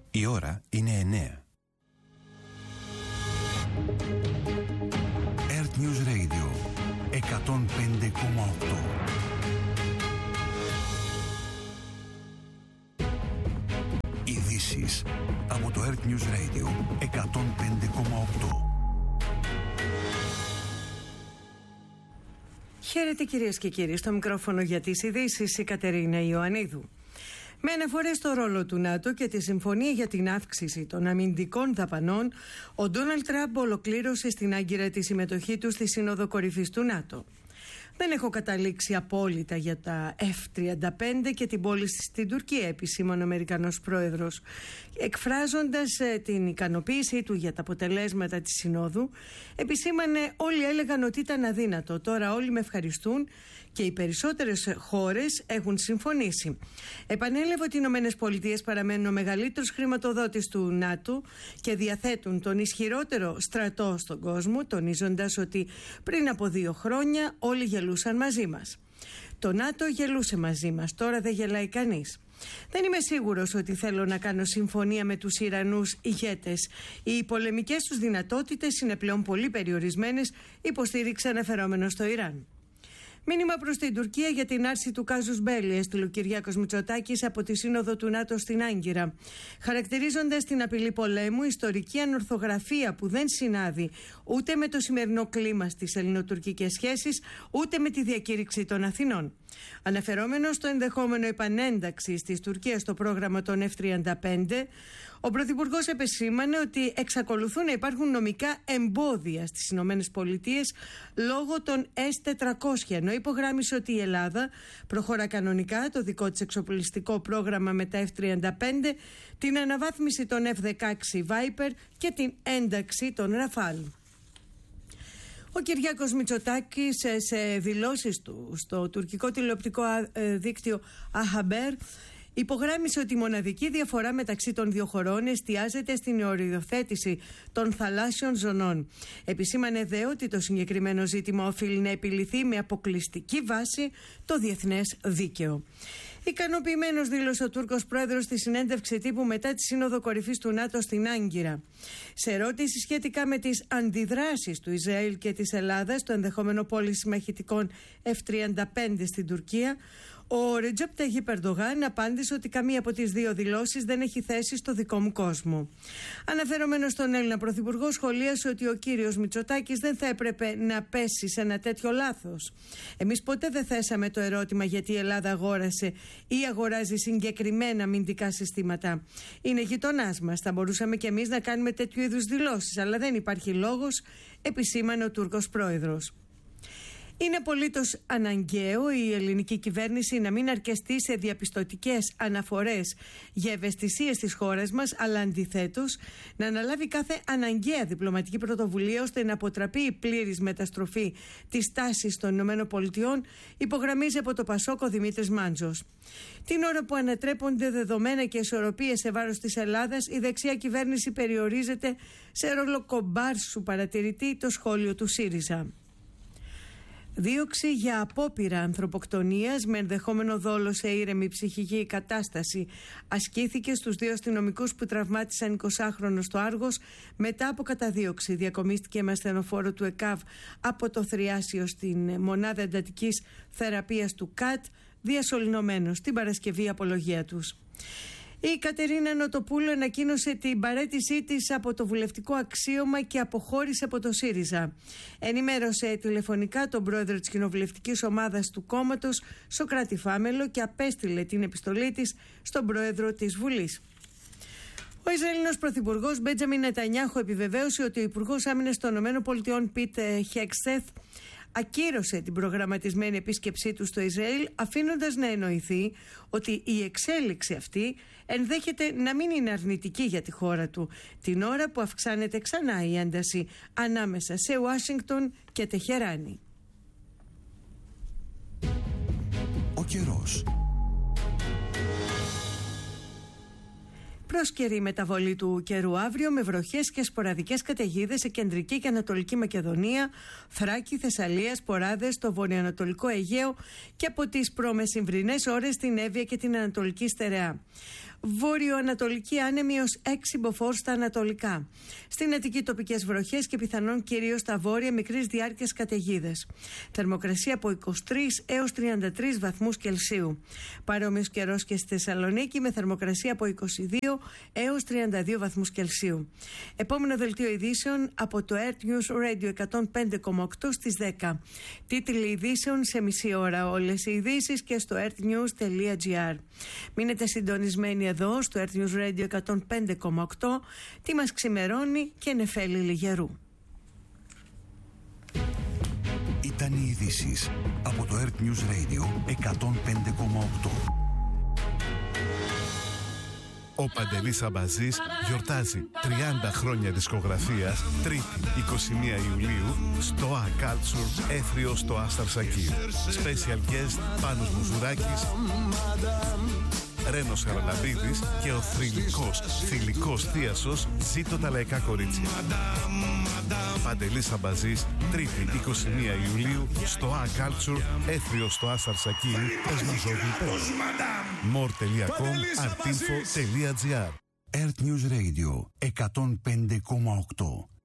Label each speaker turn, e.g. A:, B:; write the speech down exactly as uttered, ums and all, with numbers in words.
A: Η ώρα είναι εννέα. Earth News Radio εκατόν πέντε κόμμα οκτώ. Ειδήσεις από το Earth News Radio εκατόν πέντε κόμμα οκτώ.
B: Χαίρετε κυρίες και κύριοι, στο μικρόφωνο για τις ειδήσεις η Κατερίνα Ιωαννίδου. Με αναφορές στο ρόλο του ΝΑΤΟ και τη συμφωνία για την αύξηση των αμυντικών δαπανών, ο Ντόναλντ Τραμπ ολοκλήρωσε στην Άγκυρα τη συμμετοχή του στη Σύνοδο Κορυφής του ΝΑΤΟ. Δεν έχω καταλήξει απόλυτα για τα εφ τριάντα πέντε και την πώληση στην Τουρκία, επισήμανε ο Αμερικανός πρόεδρος. Εκφράζοντας ε, την ικανοποίησή του για τα αποτελέσματα της Συνόδου, επισήμανε όλοι έλεγαν ότι ήταν αδύνατο. Τώρα όλοι με ευχαριστούν και οι περισσότερες χώρες έχουν συμφωνήσει. Επανέλαβε ότι οι Ηνωμένες Πολιτείες παραμένουν ο μεγαλύτερος χρηματοδότης του ΝΑΤΟ και διαθέτουν τον ισχυρότερο στρατό στον κόσμο, τονίζοντας ότι πριν από δύο χρόνια όλοι γελούσαν μαζί μας. Το ΝΑΤΟ γελούσε μαζί μας, τώρα δεν γελάει κανείς. Δεν είμαι σίγουρος ότι θέλω να κάνω συμφωνία με τους Ιρανούς ηγέτες. Οι πολεμικές τους δυνατότητες είναι πλέον πολύ περιορισμένες, υποστήριξε αναφερόμενο στο Ιράν. Μήνυμα προς την Τουρκία για την άρση του κάζους μπέλι έστειλε ο Κυριάκος Μητσοτάκης από τη Σύνοδο του ΝΑΤΟ στην Άγκυρα. Χαρακτηρίζοντας την απειλή πολέμου, ιστορική ανορθογραφία που δεν συνάδει ούτε με το σημερινό κλίμα στις ελληνοτουρκικές σχέσεις, ούτε με τη διακήρυξη των Αθηνών. Αναφερόμενο στο ενδεχόμενο επανένταξης της Τουρκίας στο πρόγραμμα των εφ τριάντα πέντε, ο Πρωθυπουργός επεσήμανε ότι εξακολουθούν να υπάρχουν νομικά εμπόδια στις Ηνωμένες Πολιτείες λόγω των ες τετρακόσια, ενώ υπογράμμισε ότι η Ελλάδα προχωρά κανονικά το δικό της εξοπλιστικό πρόγραμμα με τα εφ τριάντα πέντε, την αναβάθμιση των εφ δεκαέξι Viper και την ένταξη των Ραφάλ. Ο Κυριάκος Μητσοτάκης σε δηλώσεις του στο τουρκικό τηλεοπτικό δίκτυο Αχαμπέρ υπογράμμισε ότι η μοναδική διαφορά μεταξύ των δύο χωρών εστιάζεται στην οριοθέτηση των θαλάσσιων ζωνών. Επισήμανε δε ότι το συγκεκριμένο ζήτημα οφείλει να επιληθεί με αποκλειστική βάση το διεθνές δίκαιο. Ικανοποιημένος δήλωσε ο Τούρκος πρόεδρος στη συνέντευξη τύπου μετά τη Σύνοδο Κορυφής του ΝΑΤΟ στην Άγκυρα. Σε ερώτηση σχετικά με τις αντιδράσεις του Ισραήλ και της Ελλάδας στο ενδεχόμενο πώληση μαχητικών εφ τριάντα πέντε στην Τουρκία, ο Ρετζέπ Ταγιίπ Ερντογάν απάντησε ότι καμία από τις δύο δηλώσεις δεν έχει θέση στο δικό μου κόσμο. Αναφερόμενος στον Έλληνα Πρωθυπουργό, σχολίασε ότι ο κύριος Μητσοτάκης δεν θα έπρεπε να πέσει σε ένα τέτοιο λάθος. Εμείς ποτέ δεν θέσαμε το ερώτημα γιατί η Ελλάδα αγόρασε ή αγοράζει συγκεκριμένα αμυντικά συστήματα. Είναι γειτονάς μας. Θα μπορούσαμε κι εμείς να κάνουμε τέτοιου είδους δηλώσεις, αλλά δεν υπάρχει λόγος, επισήμανε ο Τούρκος πρόεδρος. Είναι απολύτως αναγκαίο η ελληνική κυβέρνηση να μην αρκεστεί σε διαπιστωτικές αναφορές για ευαισθησίες της χώρας μας, αλλά αντιθέτως να αναλάβει κάθε αναγκαία διπλωματική πρωτοβουλία ώστε να αποτραπεί η πλήρης μεταστροφή της τάσης των ΗΠΑ, υπογραμμίζει από το Πασόκ ο Δημήτρης Μάντζος. Την ώρα που ανατρέπονται δεδομένα και ισορροπίες σε βάρος της Ελλάδας, η δεξιά κυβέρνηση περιορίζεται σε ρόλο κομπάρσου παρατηρητή, το σχόλιο του ΣΥΡΙΖΑ. Δίωξη για απόπειρα ανθρωποκτονίας με ενδεχόμενο δόλο σε ήρεμη ψυχική κατάσταση ασκήθηκε στους δύο αστυνομικούς που τραυμάτισαν εικοσάχρονο στο Άργος μετά από καταδίωξη. Διακομίστηκε με ασθενοφόρο του ΕΚΑΒ από το Θριάσιο στην μονάδα εντατικής θεραπείας του ΚΑΤ, διασωληνωμένος την Παρασκευή απολογία τους. Η Κατερίνα Νοτοπούλου ανακοίνωσε την παραίτησή της από το βουλευτικό αξίωμα και αποχώρησε από το ΣΥΡΙΖΑ. Ενημέρωσε τηλεφωνικά τον πρόεδρο της κοινοβουλευτικής ομάδας του κόμματος, Σωκράτη Φάμελο, και απέστειλε την επιστολή της στον πρόεδρο της Βουλής. Ο Ισραηλινός πρωθυπουργός Μπέντζαμιν Νετανιάχου επιβεβαίωσε ότι ο υπουργός άμυνας των ΗΠΑ Πιτ Χέγκστεθ ακύρωσε την προγραμματισμένη επίσκεψή του στο Ισραήλ, αφήνοντας να εννοηθεί ότι η εξέλιξη αυτή ενδέχεται να μην είναι αρνητική για τη χώρα του, την ώρα που αυξάνεται ξανά η ένταση ανάμεσα σε Ουάσιγκτον και Τεχεράνη.
A: Ο καιρός.
B: Πρόσκαιρη μεταβολή του καιρού αύριο με βροχές και σποραδικές καταιγίδες σε κεντρική και ανατολική Μακεδονία, Θράκη, Θεσσαλία, σποράδες στο βορειοανατολικό Αιγαίο και από τις προμεσημβρινές ώρες στην Εύβοια και την Ανατολική Στερεά. Βόρειο-ανατολική άνεμη ως έξι μποφόρ στα ανατολικά. Στην Αττική τοπικές βροχές και πιθανόν κυρίως στα βόρεια μικρής διάρκειας καταιγίδες. Θερμοκρασία από είκοσι τρεις έως τριάντα τρεις βαθμούς Κελσίου. Παρόμοιος καιρός και στη Θεσσαλονίκη με θερμοκρασία από είκοσι δύο έως τριάντα δύο βαθμούς Κελσίου. Επόμενο δελτίο ειδήσεων από το Earth News Radio εκατόν πέντε κόμμα οκτώ στις δέκα. Τίτλοι ειδήσεων σε μισή ώρα. Όλες οι ειδήσεις και στο earthnews.gr. Μείνετε συντονισμένοι εδώ στο Earth News Radio εκατόν πέντε κόμμα οκτώ. Τι μας ξημερώνει και νεφέλη Λιγερού.
A: Ήταν οι ειδήσεις από το Earth News Radio εκατόν πέντε κόμμα οκτώ.
C: Ο Παντελής Αμπαζής γιορτάζει τριάντα χρόνια δισκογραφίας, Τρίτη είκοσι μία Ιουλίου, στο A Culture, Έθριο στο Άσταρ Σακίρ. Special guest Πάνος Μουζουράκης, Ρένος Χαραλαμπίδης και ο θρυλικός, θηλυκός θίασος Ζήτω τα λαϊκά κορίτσια. Παντελής Αμπαζής, Τρίτη είκοσι μία Ιουλίου, στο A Culture, Έθριο στο Άσταρ Σακίρ, Πεσμαζόγλυπες. more τελεία com, artinfo τελεία gr.
A: Earth News Radio εκατόν πέντε κόμμα οκτώ.